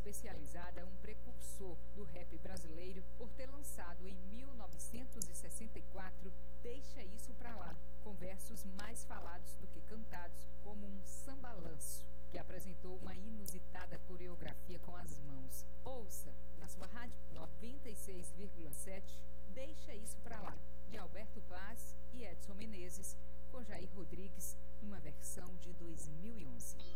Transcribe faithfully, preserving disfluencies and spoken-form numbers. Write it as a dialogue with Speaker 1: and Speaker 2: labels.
Speaker 1: especializada é um precursor do rap brasileiro por ter lançado em mil novecentos e sessenta e quatro Deixa Isso Pra Lá, com versos mais falados do que cantados, como um sambalanço, que apresentou uma inusitada coreografia com as mãos. Ouça, na sua rádio noventa e seis vírgula sete, Deixa Isso Pra Lá, de Alberto Paz e Edson Menezes, com Jair Rodrigues, numa versão de dois mil e onze.